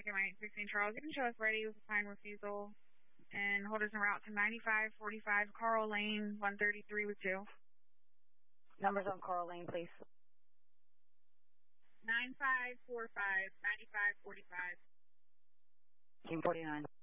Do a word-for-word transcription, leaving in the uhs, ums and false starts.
making my eight sixteen Charles. You can show us ready with a fine refusal and hold us en route to ninety-five forty-five Carl Lane, one thirty-three with two. Numbers on Carl Lane, please. nine five four five, ninety-five forty-five. Team forty-nine.